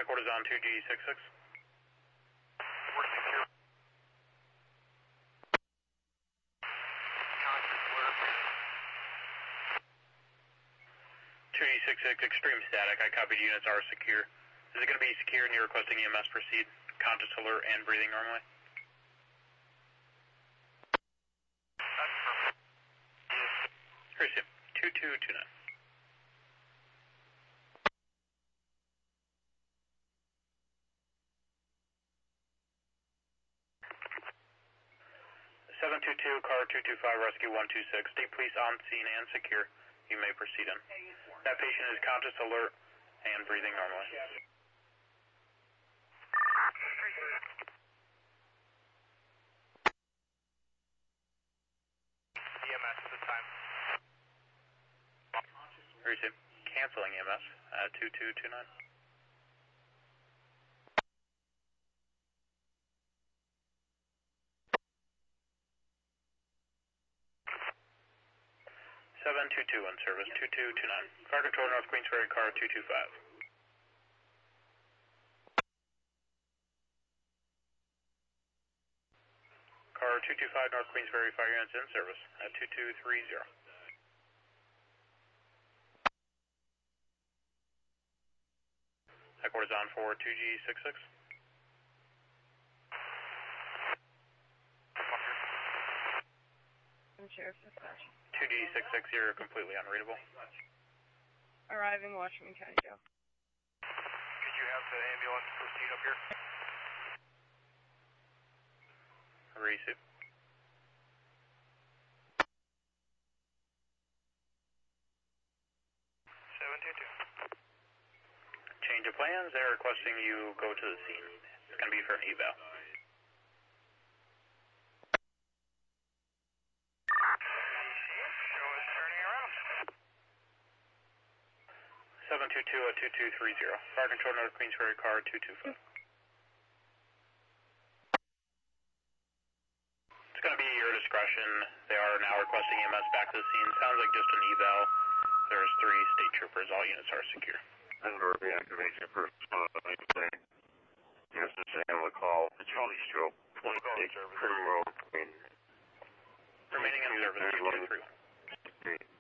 Headquarters on 2G66. We're secure. 2G66, extreme static. I copied units are secure. Is it going to be secure and you're requesting EMS proceed? Conscious, alert, and breathing normally? That's perfect. 2229. Car 225, rescue 126. State police on scene and secure. You may proceed in. That patient is conscious, alert, and breathing normally. EMS at this time. Receive. Canceling EMS at 2229. Seven two two in service 2229. Fire control North Queensferry car 225. Car 225 North Queensferry fire units in service at 2230. Headquarters on for 2G66. Sheriff's Dispatch. 2G66, you're completely unreadable. Arriving Washington County Jail. Could you have the ambulance proceed up here? Receive. Change of plans, they're requesting you go to the scene. It's going to be for an eval. Show us turning around. 722 at 2230. Fire control North Queensferry car 225. It's going to be your discretion. They are now requesting EMS back to the scene. Sounds like just an eval. There's 3 state troopers. All units are secure. Under reactivation for anything. Yes, this is Animal Call. Charlie Stroke. 26 Prim Road. Remaining in service 2231.